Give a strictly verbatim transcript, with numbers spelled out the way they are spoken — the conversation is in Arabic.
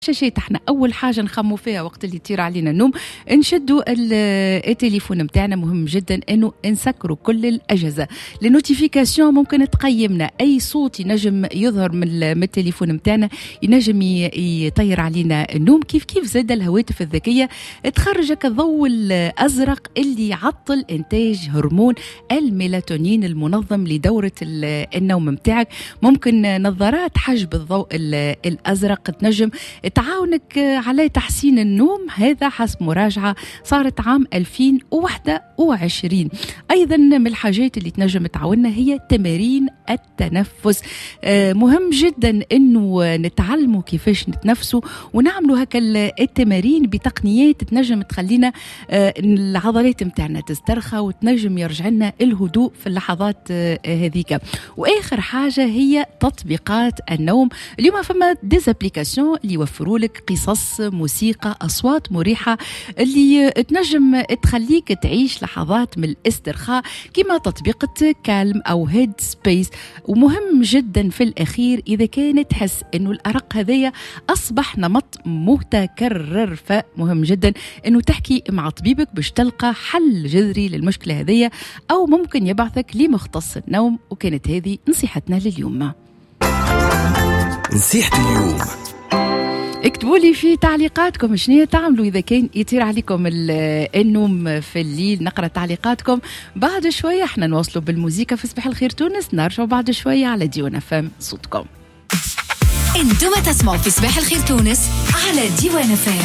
شاشات احنا اول حاجه نخمو فيها وقت اللي يطير علينا النوم نشدوا التليفون متاعنا. مهم جدا انه نسكروا كل الاجهزه. النوتيفيكاسيون ممكن تقيمنا، اي صوت ينجم يظهر من التليفون متاعنا ينجم يطير علينا النوم. كيف كيف زاد الهواتف الذكيه تخرجك الضوء الازرق اللي يعطل انتاج هرمون الميلاتونين المنظم لدوره النوم متاعك. ممكن نظارات حجب الضوء الازرق تنجم تعاونك على تحسين النوم، هذا حسب مراجعة صارت عام ألفين وواحد وعشرين. أيضا من الحاجات اللي تنجم تعاوننا هي تمارين التنفس. مهم جدا أنه نتعلموا كيفاش نتنفسوا ونعملوا هكا التمارين بتقنيات تنجم تخلينا العضلات متاعنا تسترخى وتنجم يرجع لنا الهدوء في اللحظات هذيك. وآخر حاجة هي تطبيقات النوم. اليوم فما ديزابليكاسيون اللي يوفروا لك قصص، موسيقى، أصوات مريحة اللي تنجم تخليك تعيش لحظات من الاسترخاء كما تطبيق كالم أو هيد سبيس. ومهم جدا في الأخير إذا كانت تحس أنه الأرق هذايا أصبح نمط متكرر، فمهم جدا أنه تحكي مع طبيبك باش تلقى حل جذري للمشكلة هذايا، أو ممكن يبعثك لمختص النوم. وكانت هذه نصيحتنا لليوم. نصيحة اليوم، اكتبوا لي في تعليقاتكم شنو تعملوا إذا كان يطير عليكم النوم في الليل. نقرأ تعليقاتكم بعد شوية. احنا نواصلوا بالموسيقى في صباح الخير تونس، نرجع بعد شوية على ديوان فام صوتكم. انتم تسمعوا في صباح الخير تونس على ديوان فام.